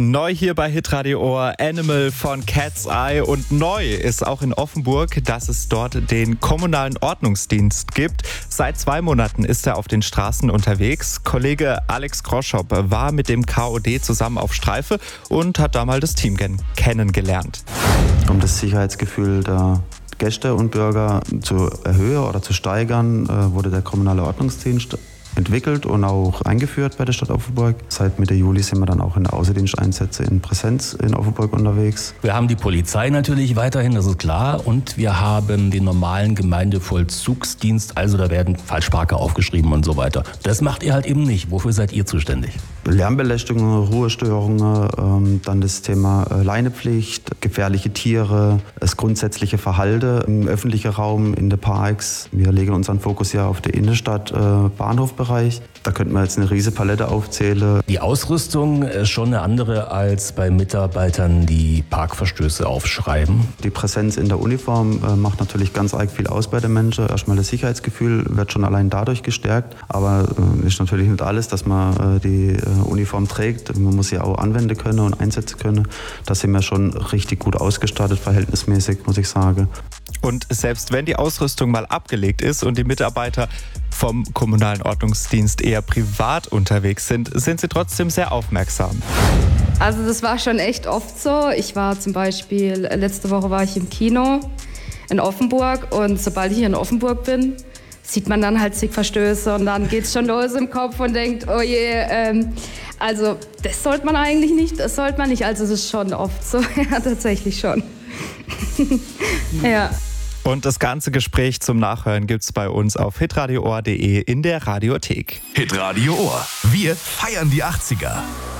Neu hier bei Hitradio Ohr, Animal von Cat's Eye. Und neu ist auch in Offenburg, dass es dort den kommunalen Ordnungsdienst gibt. Seit 2 Monaten ist er auf den Straßen unterwegs. Kollege Alex Groschop war mit dem KOD zusammen auf Streife und hat da mal das Team kennengelernt. Um das Sicherheitsgefühl der Gäste und Bürger zu erhöhen oder zu steigern, wurde der kommunale Ordnungsdienst entwickelt und auch eingeführt bei der Stadt Offenburg. Seit Mitte Juli sind wir dann auch in der Außendiensteinsätze in Präsenz in Offenburg unterwegs. Wir haben die Polizei natürlich weiterhin, das ist klar. Und wir haben den normalen Gemeindevollzugsdienst, also da werden Falschparker aufgeschrieben und so weiter. Das macht ihr halt eben nicht. Wofür seid ihr zuständig? Lärmbelästigungen, Ruhestörungen, dann das Thema Leinepflicht, gefährliche Tiere, das grundsätzliche Verhalten im öffentlichen Raum, in den Parks. Wir legen unseren Fokus ja auf der Innenstadt, Bahnhofbereich. Da könnten wir jetzt eine riesige Palette aufzählen. Die Ausrüstung ist schon eine andere als bei Mitarbeitern, die Parkverstöße aufschreiben. Die Präsenz in der Uniform macht natürlich ganz arg viel aus bei den Menschen. Erstmal das Sicherheitsgefühl wird schon allein dadurch gestärkt. Aber ist natürlich nicht alles, dass man die Uniform trägt. Man muss sie auch anwenden können und einsetzen können. Da sind wir schon richtig gut ausgestattet, verhältnismäßig, muss ich sagen. Und selbst wenn die Ausrüstung mal abgelegt ist und die Mitarbeiter vom kommunalen Ordnungsdienst eher privat unterwegs sind, sind sie trotzdem sehr aufmerksam. Also das war schon echt oft so. Ich war zum Beispiel, letzte Woche war ich im Kino in Offenburg und sobald ich in Offenburg bin, sieht man dann halt zig Verstöße und dann geht's schon los im Kopf und denkt, oh je, also das sollte man eigentlich nicht, das sollte man nicht. Also es ist schon oft so, ja, tatsächlich schon. Ja. Und das ganze Gespräch zum Nachhören gibt's bei uns auf hitradioohr.de in der Radiothek. Hitradio Ohr. Wir feiern die 80er.